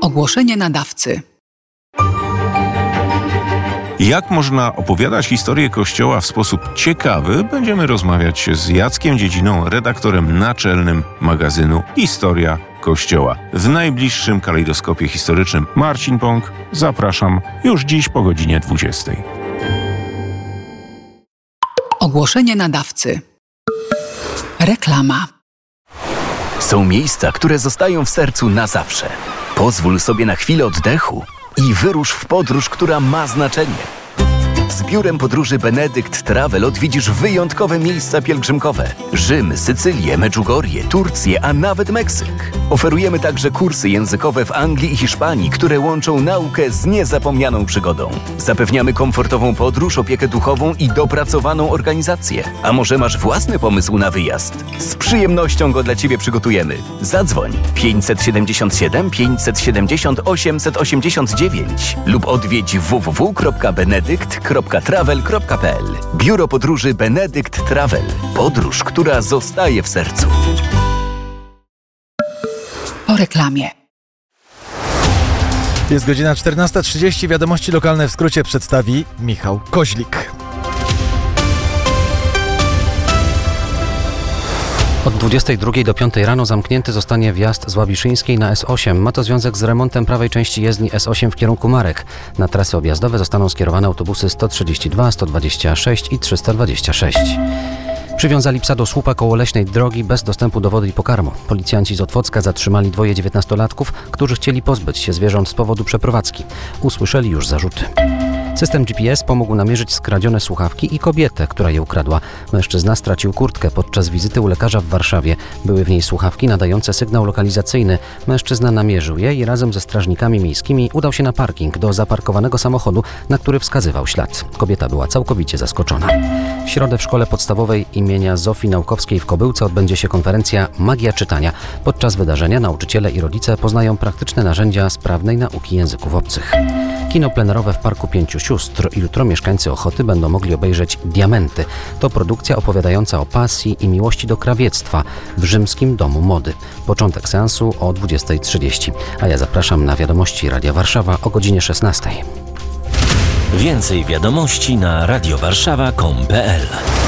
Ogłoszenie nadawcy. Jak można opowiadać historię Kościoła w sposób ciekawy, będziemy rozmawiać z Jackiem Dziedziną, redaktorem naczelnym magazynu Historia Kościoła. W najbliższym kalejdoskopie historycznym Marcin Pąk. Zapraszam już dziś po godzinie 20. Ogłoszenie nadawcy. Reklama. Są miejsca, które zostają w sercu na zawsze. Pozwól sobie na chwilę oddechu i wyrusz w podróż, która ma znaczenie. Z biurem podróży Benedykt Travel odwiedzisz wyjątkowe miejsca pielgrzymkowe. Rzym, Sycylię, Medjugorje, Turcję, a nawet Meksyk. Oferujemy także kursy językowe w Anglii i Hiszpanii, które łączą naukę z niezapomnianą przygodą. Zapewniamy komfortową podróż, opiekę duchową i dopracowaną organizację. A może masz własny pomysł na wyjazd? Z przyjemnością go dla Ciebie przygotujemy. Zadzwoń 577 570 889 lub odwiedź www.benedykt.travel.pl. Biuro podróży Benedykt Travel. Podróż, która zostaje w sercu. Po reklamie. Jest godzina 14:30. Wiadomości lokalne w skrócie przedstawi Michał Koźlik. Od 22 do 5 rano zamknięty zostanie wjazd z Łabiszyńskiej na S8. Ma to związek z remontem prawej części jezdni S8 w kierunku Marek. Na trasy objazdowe zostaną skierowane autobusy 132, 126 i 326. Przywiązali psa do słupa koło leśnej drogi bez dostępu do wody i pokarmu. Policjanci z Otwocka zatrzymali dwoje 19-latków, którzy chcieli pozbyć się zwierząt z powodu przeprowadzki. Usłyszeli już zarzuty. System GPS pomógł namierzyć skradzione słuchawki i kobietę, która je ukradła. Mężczyzna stracił kurtkę podczas wizyty u lekarza w Warszawie. Były w niej słuchawki nadające sygnał lokalizacyjny. Mężczyzna namierzył je i razem ze strażnikami miejskimi udał się na parking do zaparkowanego samochodu, na który wskazywał ślad. Kobieta była całkowicie zaskoczona. W środę w szkole podstawowej imienia Zofii Naukowskiej w Kobyłce odbędzie się konferencja Magia Czytania. Podczas wydarzenia nauczyciele i rodzice poznają praktyczne narzędzia sprawnej nauki języków obcych. Kino plenerowe w Parku Pięciu Sióstr. Jutro mieszkańcy Ochoty będą mogli obejrzeć Diamenty. To produkcja opowiadająca o pasji i miłości do krawiectwa w rzymskim domu mody. Początek seansu o 20:30. A ja zapraszam na wiadomości Radia Warszawa o godzinie 16. Więcej wiadomości na radiowarszawa.com.pl